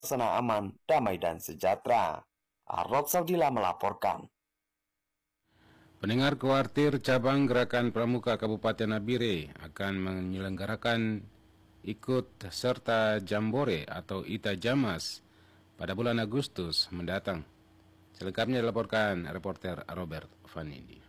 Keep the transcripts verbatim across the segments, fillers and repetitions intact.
suasana aman, damai, dan sejahtera. Arlob Saudila melaporkan. Pendengar, Kuartir Cabang Gerakan Pramuka Kabupaten Nabire akan menyelenggarakan ikut serta Jambore atau Ita Jamas pada bulan Agustus mendatang. Selengkapnya dilaporkan reporter Robert Vanindi.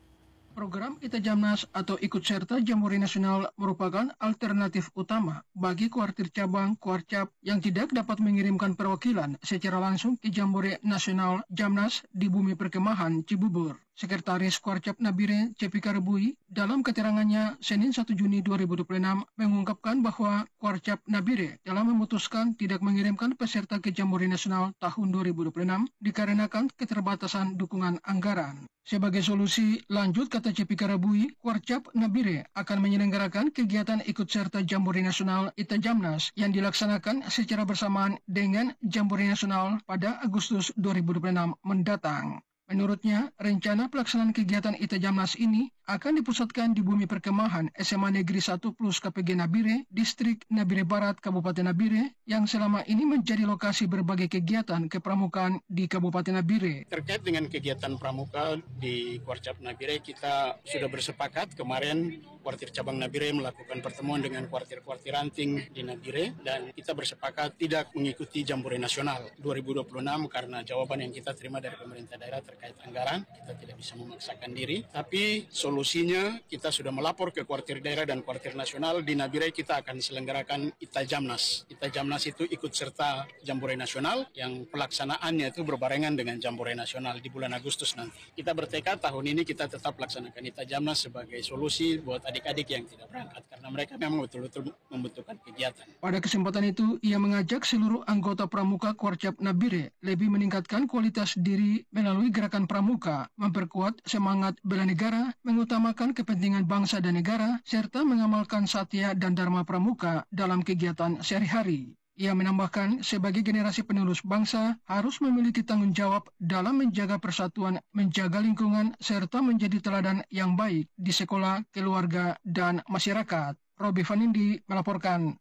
Program Ita Jamnas atau ikut serta Jambore Nasional merupakan alternatif utama bagi kuartir cabang Kuarcap yang tidak dapat mengirimkan perwakilan secara langsung ke Jambore Nasional Jamnas di Bumi Perkemahan Cibubur. Sekretaris Kuarcap Nabire Cepi Karebui dalam keterangannya Senin satu Juni dua ribu dua puluh enam mengungkapkan bahwa Kuarcap Nabire telah memutuskan tidak mengirimkan peserta ke Jambore Nasional tahun dua ribu dua puluh enam dikarenakan keterbatasan dukungan anggaran. Sebagai solusi, lanjut kata Cepi Karebui, Kuarcap Nabire akan menyelenggarakan kegiatan ikut serta Jambore Nasional Ita Jamnas yang dilaksanakan secara bersamaan dengan Jambore Nasional pada Agustus dua ribu dua puluh enam mendatang. Menurutnya, rencana pelaksanaan kegiatan Ita Jamnas ini akan dipusatkan di Bumi Perkemahan S M A Negeri satu Plus K P G Nabire, Distrik Nabire Barat, Kabupaten Nabire, yang selama ini menjadi lokasi berbagai kegiatan kepramukaan di Kabupaten Nabire. Terkait dengan kegiatan pramuka di Kuarcap Nabire, kita sudah bersepakat kemarin Kuartir Cabang Nabire melakukan pertemuan dengan kuartir-kuartir ranting di Nabire, dan kita bersepakat tidak mengikuti Jambore Nasional dua ribu dua puluh enam karena jawaban yang kita terima dari pemerintah daerah terkait anggaran, kita tidak bisa memaksakan diri. Tapi solusinya kita sudah melapor ke kuartir daerah dan kuartir nasional. Di Nabire kita akan selenggarakan Ita Jamnas. Ita Jamnas itu ikut serta Jambore Nasional yang pelaksanaannya itu berbarengan dengan Jambore Nasional di bulan Agustus nanti. Kita bertekad tahun ini kita tetap laksanakan Ita Jamnas sebagai solusi buat adik-adik yang tidak berangkat karena mereka memang betul-betul membutuhkan kegiatan. Pada kesempatan itu, ia mengajak seluruh anggota pramuka Kuarcap Nabire lebih meningkatkan kualitas diri melalui gerakan pramuka, memperkuat semangat bela negara, mengutamakan kepentingan bangsa dan negara, serta mengamalkan satya dan dharma pramuka dalam kegiatan sehari-hari. Ia menambahkan, sebagai generasi penerus bangsa, harus memiliki tanggung jawab dalam menjaga persatuan, menjaga lingkungan, serta menjadi teladan yang baik di sekolah, keluarga, dan masyarakat. Robi Vanindi melaporkan.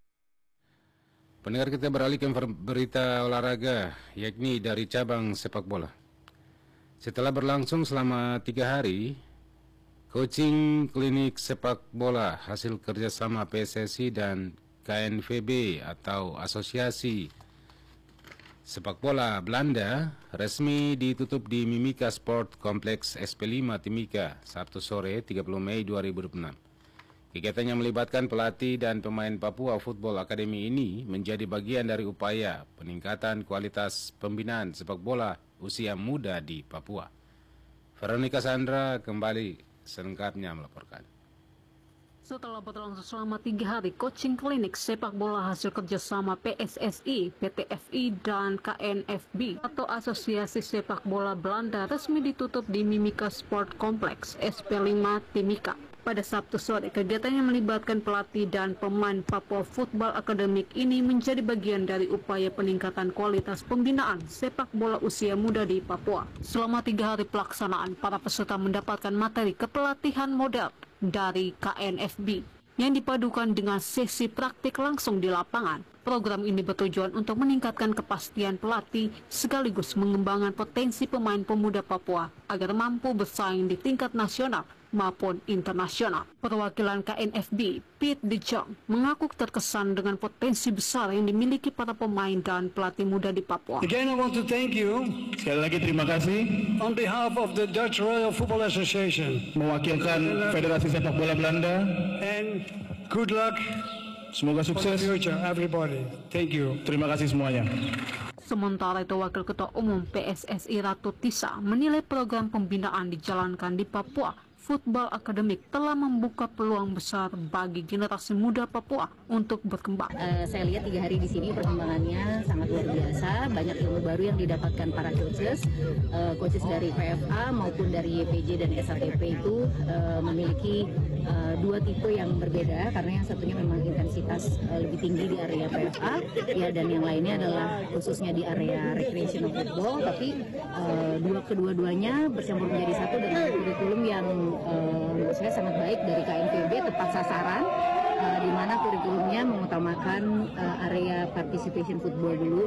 Pendengar, kita beralih ke berita olahraga, yakni dari cabang sepak bola. Setelah berlangsung selama tiga hari, coaching klinik sepak bola hasil kerjasama P S S I dan K N V B atau Asosiasi Sepak Bola Belanda resmi ditutup di Mimika Sport Complex S P lima Timika Sabtu sore tiga puluh Mei dua ribu dua puluh enam. Kegiatan yang melibatkan pelatih dan pemain Papua Football Academy ini menjadi bagian dari upaya peningkatan kualitas pembinaan sepak bola usia muda di Papua. Veronica Sandra kembali selengkapnya melaporkan. Setelah berlangsung selama tiga hari, coaching klinik sepak bola hasil kerjasama P S S I, P T F I, dan K N F B atau Asosiasi Sepak Bola Belanda resmi ditutup di Mimika Sport Complex S P lima Timika. Pada Sabtu sore, kegiatan yang melibatkan pelatih dan pemain Papua Football Academy ini menjadi bagian dari upaya peningkatan kualitas pembinaan sepak bola usia muda di Papua. Selama tiga hari pelaksanaan, para peserta mendapatkan materi kepelatihan model dari K N F B yang dipadukan dengan sesi praktik langsung di lapangan. Program ini bertujuan untuk meningkatkan kepastian pelatih sekaligus mengembangkan potensi pemain pemuda Papua agar mampu bersaing di tingkat nasional maupun internasional. Perwakilan K N F B, Pete De Jong, mengaku terkesan dengan potensi besar yang dimiliki para pemain dan pelatih muda di Papua. Again, I want to thank you. Sekali lagi terima kasih. On behalf of the Dutch Royal Football Association. Mewakilkan Federasi Sepak Bola Belanda. And good luck. Semoga sukses. For the future, everybody. Thank you. Terima kasih semuanya. Sementara itu, Wakil Ketua Umum P S S I Ratu Tisa menilai program pembinaan dijalankan di Papua Football Academic telah membuka peluang besar bagi generasi muda Papua untuk berkembang. Uh, saya lihat tiga hari di sini perkembangannya sangat luar biasa, banyak ilmu baru yang didapatkan para coaches, uh, coaches dari P F A maupun dari Y P J dan S A T P itu uh, memiliki uh, dua tipe yang berbeda, karena yang satunya memang intensitas uh, lebih tinggi di area P F A, ya, dan yang lainnya adalah khususnya di area recreational football. Tapi uh, dua kedua-duanya bercampur menjadi satu dengan kurikulum yang uh, menurut saya sangat baik dari K N V B, tepat sasaran, uh, di mana kurikulumnya mengutamakan uh, area participation football dulu.